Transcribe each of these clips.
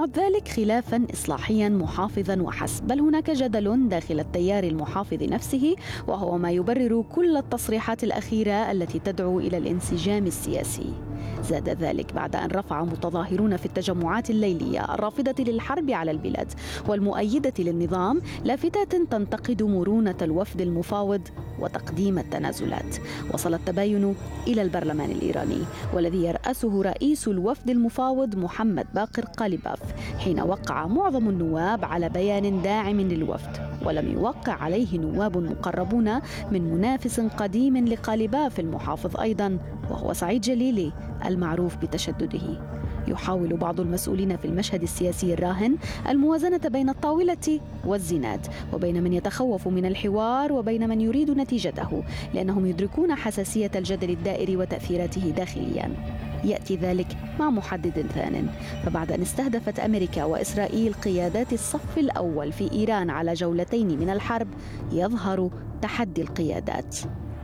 يعد ذلك خلافاً إصلاحياً محافظاً وحسب، بل هناك جدل داخل التيار المحافظ نفسه، وهو ما يبرر كل التصريحات الأخيرة التي تدعو إلى الانسجام السياسي. زاد ذلك بعد أن رفع متظاهرون في التجمعات الليلية الرافضة للحرب على البلاد والمؤيدة للنظام لافتات تنتقد مرونة الوفد المفاوض وتقديم التنازلات. وصل التباين إلى البرلمان الإيراني، والذي يرأسه رئيس الوفد المفاوض محمد باقر قاليباف، حين وقع معظم النواب على بيان داعم للوفد، ولم يوقع عليه نواب مقربون من منافس قديم لقاليباف المحافظ أيضا، وهو سعيد جليلي المعروف بتشدده. يحاول بعض المسؤولين في المشهد السياسي الراهن الموازنة بين الطاولة والزناد، وبين من يتخوف من الحوار وبين من يريد نتيجته، لأنهم يدركون حساسية الجدل الدائري وتأثيراته داخليا. يأتي ذلك مع محدد ثان، فبعد أن استهدفت أمريكا وإسرائيل قيادات الصف الأول في إيران على جولتين من الحرب، يظهر تحدي القيادات.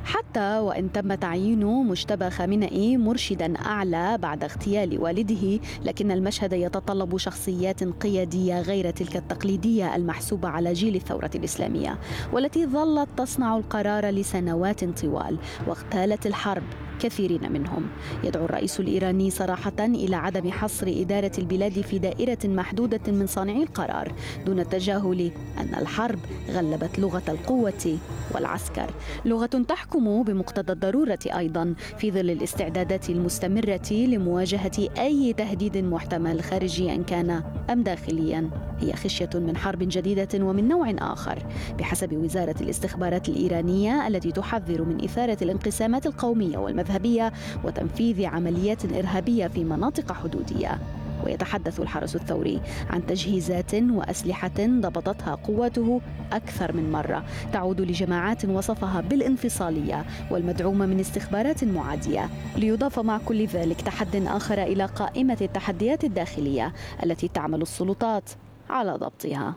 حتى وإن تم تعيين مجتبى خامنئي مرشداً أعلى بعد اغتيال والده، لكن المشهد يتطلب شخصيات قيادية غير تلك التقليدية المحسوبة على جيل الثورة الإسلامية، والتي ظلت تصنع القرار لسنوات طوال واغتالت الحرب كثيرين منهم. يدعو الرئيس الإيراني صراحة إلى عدم حصر إدارة البلاد في دائرة محدودة من صانعي القرار، دون التجاهل أن الحرب غلبت لغة القوة والعسكر، لغة تحكم بمقتضى الضرورة أيضا في ظل الاستعدادات المستمرة لمواجهة أي تهديد محتمل خارجي إن كان أم داخليا. هي خشية من حرب جديدة ومن نوع آخر، بحسب وزارة الاستخبارات الإيرانية، التي تحذر من إثارة الانقسامات القومية والمذهبية وتنفيذ عمليات إرهابية في مناطق حدودية. ويتحدث الحرس الثوري عن تجهيزات وأسلحة ضبطتها قواته أكثر من مرة، تعود لجماعات وصفها بالانفصالية والمدعومة من استخبارات معادية، ليضاف مع كل ذلك تحد آخر إلى قائمة التحديات الداخلية التي تعمل السلطات على ضبطها.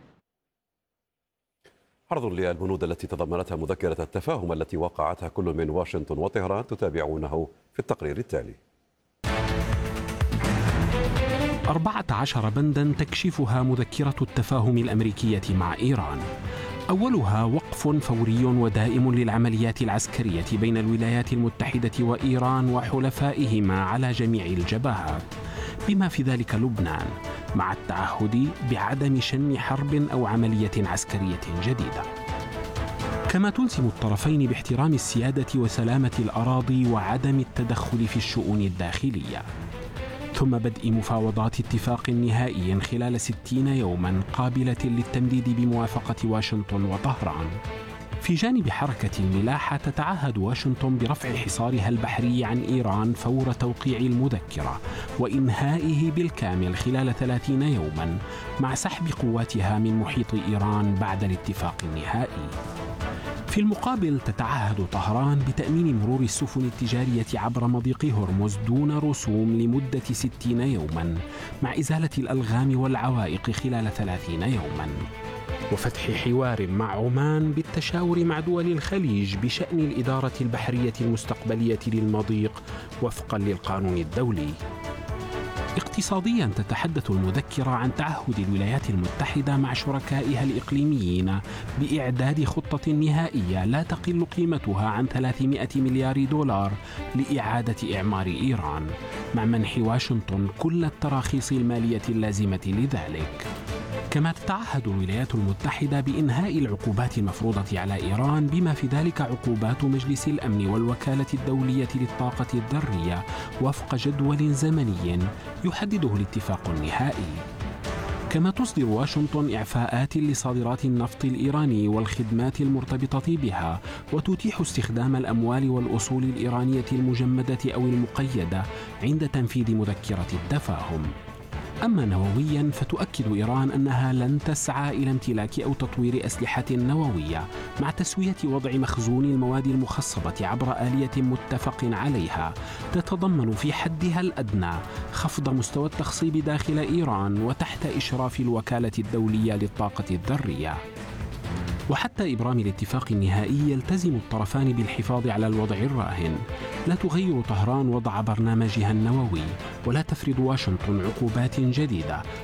عرض للبنود التي تضمنتها مذكرة التفاهم التي وقعتها كل من واشنطن وطهران تتابعونه في التقرير التالي. 14 بندا تكشفها مذكرة التفاهم الأمريكية مع إيران. أولها وقف فوري ودائم للعمليات العسكرية بين الولايات المتحدة وإيران وحلفائهما على جميع الجبهات، بما في ذلك لبنان، مع التعهد بعدم شن حرب أو عملية عسكرية جديدة. كما تلزم الطرفين باحترام السيادة وسلامة الأراضي وعدم التدخل في الشؤون الداخلية، ثم بدء مفاوضات اتفاق نهائي خلال 60 يوما قابلة للتمديد بموافقة واشنطن وطهران. في جانب حركة الملاحة، تتعهد واشنطن برفع حصارها البحري عن إيران فور توقيع المذكرة وإنهائه بالكامل خلال 30 يوما، مع سحب قواتها من محيط إيران بعد الاتفاق النهائي. في المقابل، تتعهد طهران بتأمين مرور السفن التجارية عبر مضيق هرمز دون رسوم لمدة 60 يوما، مع إزالة الألغام والعوائق خلال 30 يوما، وفتح حوار مع عمان بالتشاور مع دول الخليج بشأن الإدارة البحرية المستقبلية للمضيق وفقا للقانون الدولي. اقتصاديا، تتحدث المذكرة عن تعهد الولايات المتحدة مع شركائها الإقليميين بإعداد خطة نهائية لا تقل قيمتها عن 300 مليار دولار لإعادة إعمار إيران، مع منح واشنطن كل التراخيص المالية اللازمة لذلك. كما تتعهد الولايات المتحدة بإنهاء العقوبات المفروضة على إيران، بما في ذلك عقوبات مجلس الأمن والوكالة الدولية للطاقة الذرية وفق جدول زمني يحدده الاتفاق النهائي. كما تصدر واشنطن إعفاءات لصادرات النفط الإيراني والخدمات المرتبطة بها، وتتيح استخدام الأموال والأصول الإيرانية المجمدة أو المقيدة عند تنفيذ مذكرة التفاهم. أما نوويا، فتؤكد إيران أنها لن تسعى إلى امتلاك أو تطوير أسلحة نووية، مع تسوية وضع مخزون المواد المخصبة عبر آلية متفق عليها تتضمن في حدها الأدنى خفض مستوى التخصيب داخل إيران وتحت إشراف الوكالة الدولية للطاقة الذرية. وحتى إبرام الاتفاق النهائي، يلتزم الطرفان بالحفاظ على الوضع الراهن. لا تغير طهران وضع برنامجها النووي، ولا تفرض واشنطن عقوبات جديدة،